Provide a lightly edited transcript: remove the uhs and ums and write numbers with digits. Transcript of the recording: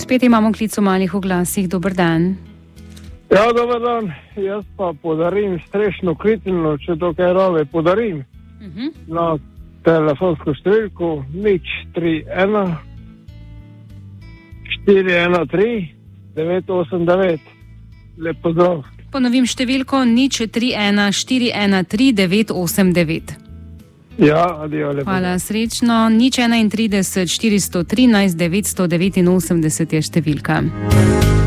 Spet imamo klic v malih oglasih. Dober dan. Ja, dober dan. Jaz pa podarim strešno kritilno, če to kaj rove, podarim na telefonsko številko 031 413 989. Lep pozdrav. Ponovim številko 031 413 989. Ja, adijo, lepo. Hvala, srečno. 031 413 989 je številka.